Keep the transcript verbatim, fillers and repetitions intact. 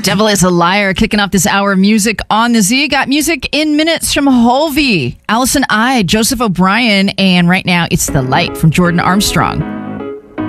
Devil is a Liar, kicking off this hour of music on the Z. Got music in minutes from Holvey, Allison I, Joseph O'Brien, and right now it's The Light from Jordan Armstrong.